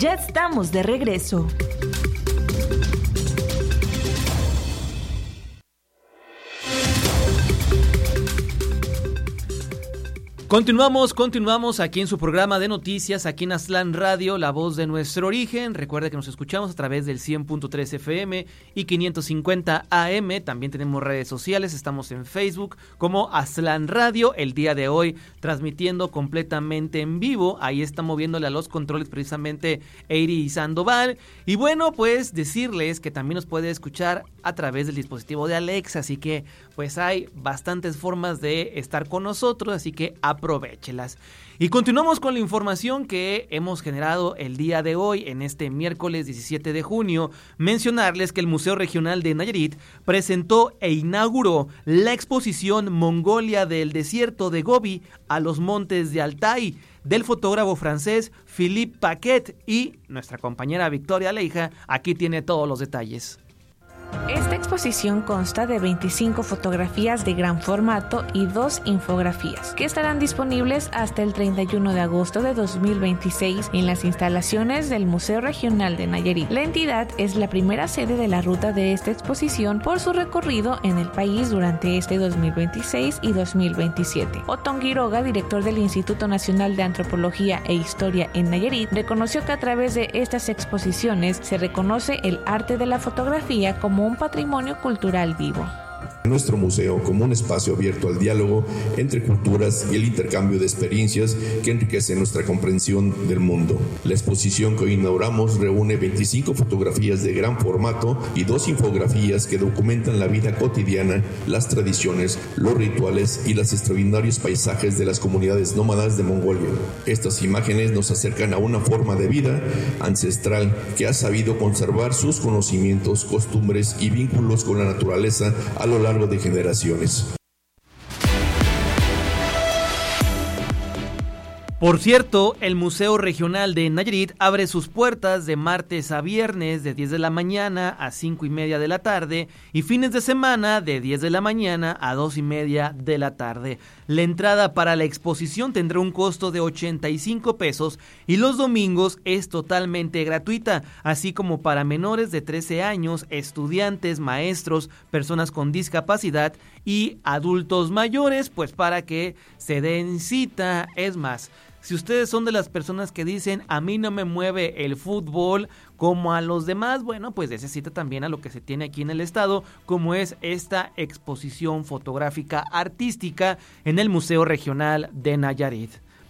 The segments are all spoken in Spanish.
Ya estamos de regreso. Continuamos aquí en su programa de noticias, aquí en Aztlán Radio, la voz de nuestro origen. Recuerda que nos escuchamos a través del 100.3 FM y 550 AM. También tenemos redes sociales, estamos en Facebook como Aztlán Radio. El día de hoy transmitiendo completamente en vivo. Ahí está moviéndole a los controles precisamente Eiri Sandoval. Y bueno, pues decirles que también nos puede escuchar a través del dispositivo de Alexa. Así que pues hay bastantes formas de estar con nosotros, así que aprovéchelas. Y continuamos con la información que hemos generado el día de hoy, en este miércoles 17 de junio. Mencionarles que el Museo Regional de Nayarit presentó e inauguró la exposición Mongolia del Desierto de Gobi a los Montes de Altai, del fotógrafo francés Philippe Paquet, y nuestra compañera Victoria Leija aquí tiene todos los detalles. Esta exposición consta de 25 fotografías de gran formato y 2 infografías, que estarán disponibles hasta el 31 de agosto de 2026 en las instalaciones del Museo Regional de Nayarit. La entidad es la primera sede de la ruta de esta exposición por su recorrido en el país durante este 2026 y 2027. Otón Quiroga, director del Instituto Nacional de Antropología e Historia en Nayarit, reconoció que a través de estas exposiciones se reconoce el arte de la fotografía como un patrimonio cultural vivo. Nuestro museo como un espacio abierto al diálogo entre culturas y el intercambio de experiencias que enriquece nuestra comprensión del mundo. La exposición que hoy inauguramos reúne 25 fotografías de gran formato y 2 infografías que documentan la vida cotidiana, las tradiciones, los rituales y los extraordinarios paisajes de las comunidades nómadas de Mongolia. Estas imágenes nos acercan a una forma de vida ancestral que ha sabido conservar sus conocimientos, costumbres y vínculos con la naturaleza a lo largo de generaciones. Por cierto, el Museo Regional de Nayarit abre sus puertas de martes a viernes de 10 de la mañana a 5:30 de la tarde y fines de semana de 10 de la mañana a 2:30 de la tarde. La entrada para la exposición tendrá un costo de 85 pesos y los domingos es totalmente gratuita, así como para menores de 13 años, estudiantes, maestros, personas con discapacidad y adultos mayores, pues para que se den cita. Es más, si ustedes son de las personas que dicen a mí no me mueve el fútbol como a los demás, bueno, pues necesita también a lo que se tiene aquí en el estado, como es esta exposición fotográfica artística en el Museo Regional de Nayarit.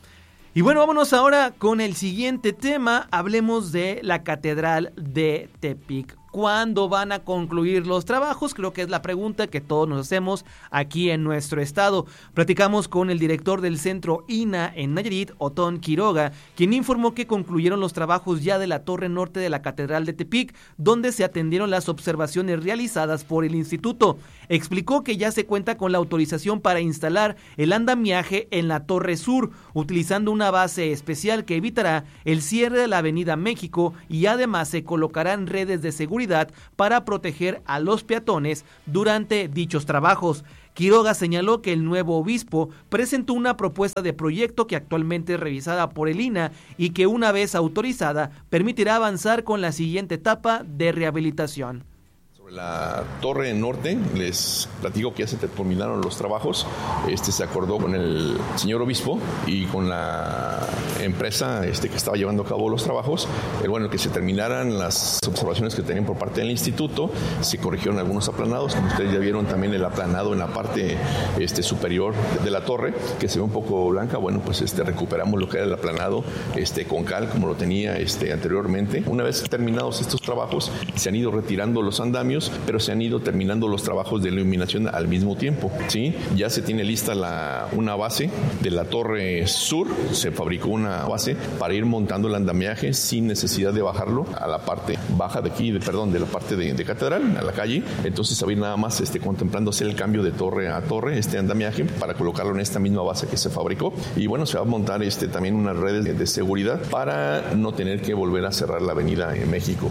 Y bueno, vámonos ahora con el siguiente tema. Hablemos de la Catedral de Tepic. ¿Cuándo van a concluir los trabajos? Creo que es la pregunta que todos nos hacemos aquí en nuestro estado. Platicamos con el director del Centro INA en Nayarit, Otón Quiroga, quien informó que concluyeron los trabajos ya de la torre norte de la Catedral de Tepic, donde se atendieron las observaciones realizadas por el instituto. Explicó que ya se cuenta con la autorización para instalar el andamiaje en la torre sur, utilizando una base especial que evitará el cierre de la Avenida México, y además se colocarán redes de seguridad para proteger a los peatones durante dichos trabajos. Quiroga señaló que el nuevo obispo presentó una propuesta de proyecto que actualmente es revisada por el INA y que una vez autorizada permitirá avanzar con la siguiente etapa de rehabilitación. Sobre la torre norte, les platico que ya se terminaron los trabajos. Se acordó con el señor obispo y con la empresa que estaba llevando a cabo los trabajos. Que se terminaran las observaciones que tenían por parte del instituto. Se corrigieron algunos aplanados, como ustedes ya vieron también el aplanado en la parte superior de la torre, que se ve un poco blanca. Recuperamos lo que era el aplanado con cal, como lo tenía anteriormente. Una vez terminados estos trabajos, se han ido retirando los andamios, pero se han ido terminando los trabajos de iluminación al mismo tiempo, ¿sí? Ya se tiene lista una base de la torre sur, se fabricó una base para ir montando el andamiaje sin necesidad de bajarlo a la parte baja de aquí, de la parte de catedral, a la calle. Entonces había nada más contemplando hacer el cambio de torre a torre, andamiaje, para colocarlo en esta misma base que se fabricó. Y se va a montar también unas redes de seguridad para no tener que volver a cerrar la avenida en México.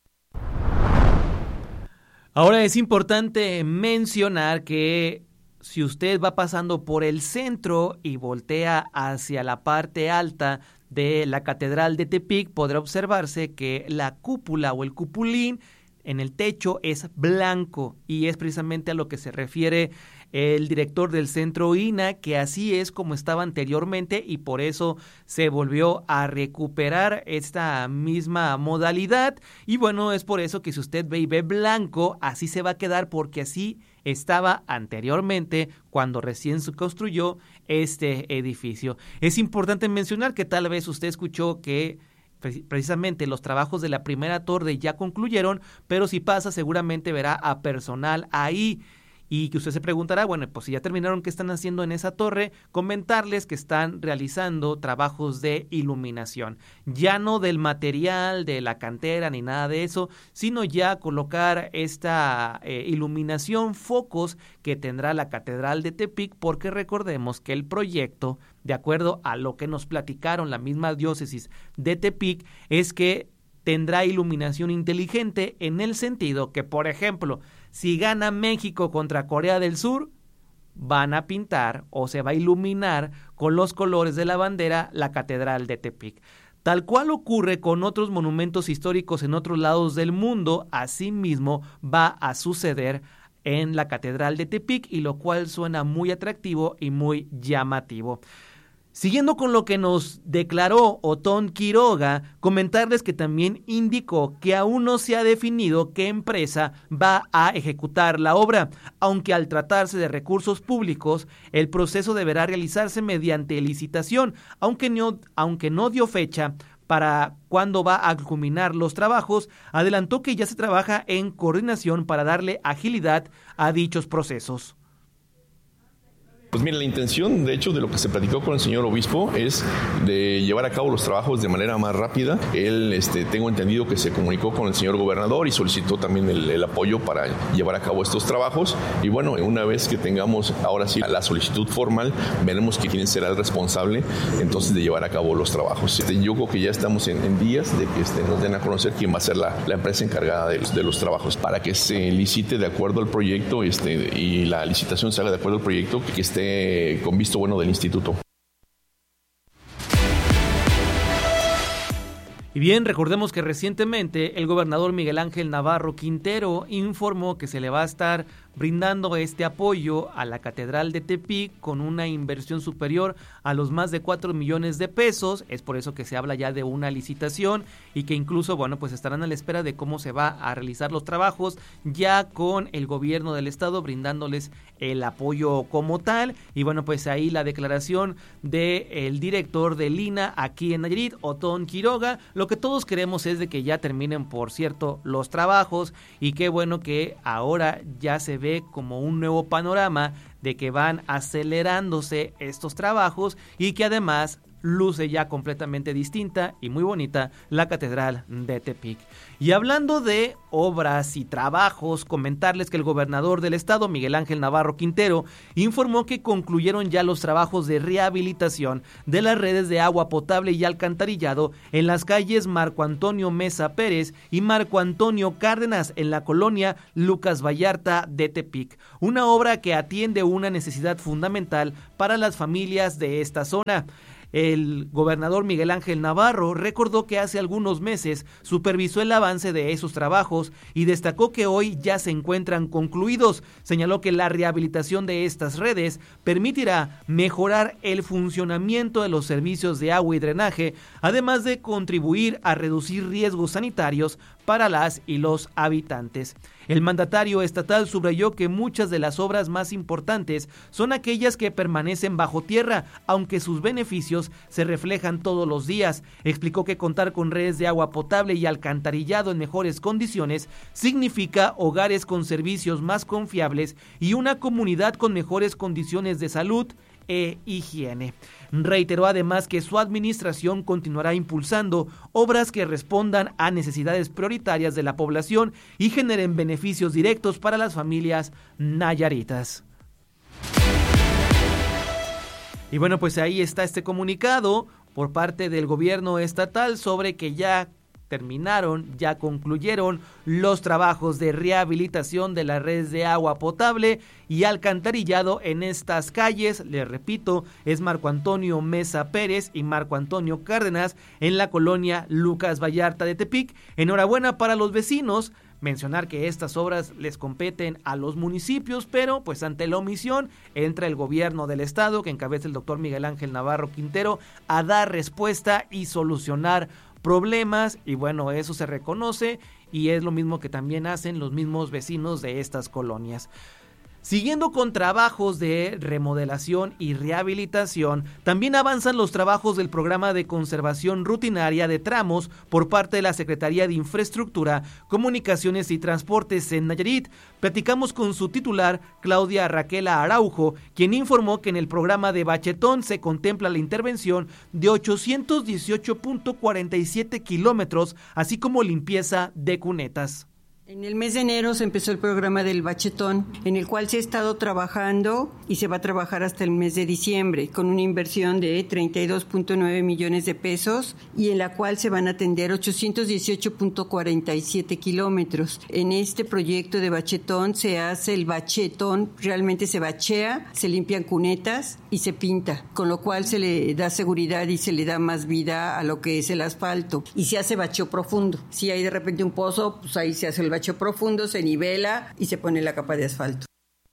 Ahora es importante mencionar que si usted va pasando por el centro y voltea hacia la parte alta de la Catedral de Tepic podrá observarse que la cúpula o el cupulín en el techo es blanco, y es precisamente a lo que se refiere el director del Centro INAH, que así es como estaba anteriormente y por eso se volvió a recuperar esta misma modalidad. Y bueno, es por eso que si usted ve y ve blanco, así se va a quedar, porque así estaba anteriormente cuando recién se construyó este edificio. Es importante mencionar que tal vez usted escuchó que precisamente los trabajos de la primera torre ya concluyeron, pero si pasa seguramente verá a personal ahí. Y que usted se preguntará, bueno, pues si ya terminaron, ¿qué están haciendo en esa torre? Comentarles que están realizando trabajos de iluminación, ya no del material, de la cantera, ni nada de eso, sino ya colocar esta iluminación, focos que tendrá la Catedral de Tepic, porque recordemos que el proyecto, de acuerdo a lo que nos platicaron la misma diócesis de Tepic, es que tendrá iluminación inteligente en el sentido que, por ejemplo, si gana México contra Corea del Sur, van a pintar o se va a iluminar con los colores de la bandera la Catedral de Tepic. Tal cual ocurre con otros monumentos históricos en otros lados del mundo, asimismo va a suceder en la Catedral de Tepic, y lo cual suena muy atractivo y muy llamativo. Siguiendo con lo que nos declaró Otón Quiroga, comentarles que también indicó que aún no se ha definido qué empresa va a ejecutar la obra, aunque al tratarse de recursos públicos, el proceso deberá realizarse mediante licitación, aunque no dio fecha para cuándo va a culminar los trabajos. Adelantó que ya se trabaja en coordinación para darle agilidad a dichos procesos. Pues mira, la intención, de hecho, de lo que se platicó con el señor obispo es de llevar a cabo los trabajos de manera más rápida. Él, tengo entendido que se comunicó con el señor gobernador y solicitó también el apoyo para llevar a cabo estos trabajos. Y bueno, una vez que tengamos ahora sí la solicitud formal, veremos quién será el responsable entonces de llevar a cabo los trabajos. Yo creo que ya estamos en días de que nos den a conocer quién va a ser la empresa encargada de los trabajos, para que se licite de acuerdo al proyecto y la licitación se haga de acuerdo al proyecto, que esté con visto bueno del instituto. Y bien, recordemos que recientemente el gobernador Miguel Ángel Navarro Quintero informó que se le va a estar brindando este apoyo a la Catedral de Tepic con una inversión superior a los más de 4 millones de pesos. Es por eso que se habla ya de una licitación y que incluso, bueno, pues estarán a la espera de cómo se va a realizar los trabajos, ya con el gobierno del estado brindándoles el apoyo como tal. Y bueno, pues ahí la declaración del director del INAH aquí en Nayarit, Otón Quiroga. Lo que todos queremos es de que ya terminen, por cierto, los trabajos, y qué bueno que ahora ya se ve como un nuevo panorama de que van acelerándose estos trabajos y que además luce ya completamente distinta y muy bonita la Catedral de Tepic. Y hablando de obras y trabajos, comentarles que el gobernador del estado, Miguel Ángel Navarro Quintero, informó que concluyeron ya los trabajos de rehabilitación de las redes de agua potable y alcantarillado en las calles Marco Antonio Mesa Pérez y Marco Antonio Cárdenas en la colonia Lucas Vallarta de Tepic, una obra que atiende una necesidad fundamental para las familias de esta zona. El gobernador Miguel Ángel Navarro recordó que hace algunos meses supervisó el avance de esos trabajos y destacó que hoy ya se encuentran concluidos. Señaló que la rehabilitación de estas redes permitirá mejorar el funcionamiento de los servicios de agua y drenaje, además de contribuir a reducir riesgos sanitarios para las y los habitantes. El mandatario estatal subrayó que muchas de las obras más importantes son aquellas que permanecen bajo tierra, aunque sus beneficios se reflejan todos los días. Explicó que contar con redes de agua potable y alcantarillado en mejores condiciones significa hogares con servicios más confiables y una comunidad con mejores condiciones de salud e higiene. Reiteró además que su administración continuará impulsando obras que respondan a necesidades prioritarias de la población y generen beneficios directos para las familias nayaritas. Y bueno, pues ahí está este comunicado por parte del gobierno estatal sobre que ya ya concluyeron los trabajos de rehabilitación de las redes de agua potable y alcantarillado en estas calles. Les repito, es Marco Antonio Mesa Pérez y Marco Antonio Cárdenas en la colonia Lucas Vallarta de Tepic. Enhorabuena para los vecinos. Mencionar que estas obras les competen a los municipios, pero pues ante la omisión entra el gobierno del estado, que encabeza el doctor Miguel Ángel Navarro Quintero, a dar respuesta y solucionar problemas, y bueno, eso se reconoce y es lo mismo que también hacen los mismos vecinos de estas colonias. Siguiendo con trabajos de remodelación y rehabilitación, también avanzan los trabajos del programa de conservación rutinaria de tramos por parte de la Secretaría de Infraestructura, Comunicaciones y Transportes en Nayarit. Platicamos con su titular, Claudia Raquela Araujo, quien informó que en el programa de Bachetón se contempla la intervención de 818.47 kilómetros, así como limpieza de cunetas. En el mes de enero se empezó el programa del Bachetón, en el cual se ha estado trabajando y se va a trabajar hasta el mes de diciembre, con una inversión de 32.9 millones de pesos y en la cual se van a atender 818.47 kilómetros. En este proyecto de Bachetón se hace el bachetón, realmente se bachea, se limpian cunetas y se pinta, con lo cual se le da seguridad y se le da más vida a lo que es el asfalto. Y se hace bacheo profundo. Si hay de repente un pozo, pues ahí se hace el bacheo profundo, se nivela y se pone la capa de asfalto.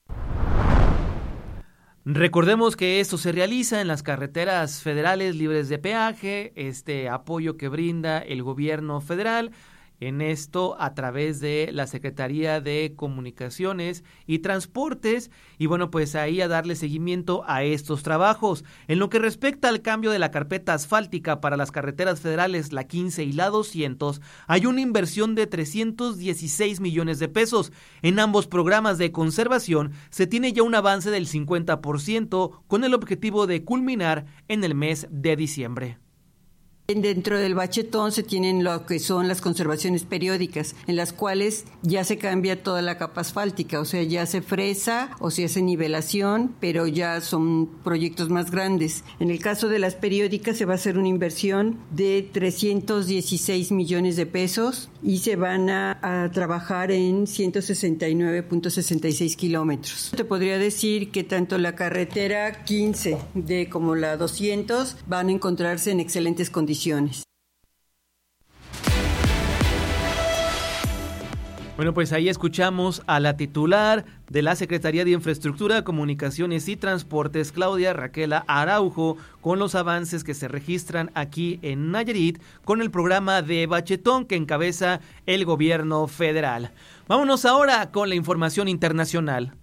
Recordemos que esto se realiza en las carreteras federales libres de peaje, este apoyo que brinda el gobierno federal, en esto a través de la Secretaría de Comunicaciones y Transportes, y bueno, pues ahí a darle seguimiento a estos trabajos. En lo que respecta al cambio de la carpeta asfáltica para las carreteras federales, la 15 y la 200, hay una inversión de 316 millones de pesos. En ambos programas de conservación se tiene ya un avance del 50%, con el objetivo de culminar en el mes de diciembre. Dentro del Bachetón se tienen lo que son las conservaciones periódicas, en las cuales ya se cambia toda la capa asfáltica, o sea, ya se fresa o se hace nivelación, pero ya son proyectos más grandes. En el caso de las periódicas se va a hacer una inversión de 316 millones de pesos y se van a trabajar en 169.66 kilómetros. Te podría decir que tanto la carretera 15 como la 200 van a encontrarse en excelentes condiciones. Bueno, pues ahí escuchamos a la titular de la Secretaría de Infraestructura, Comunicaciones y Transportes, Claudia Raquela Araujo, con los avances que se registran aquí en Nayarit con el programa de Bachetón que encabeza el gobierno federal. Vámonos ahora con la información internacional.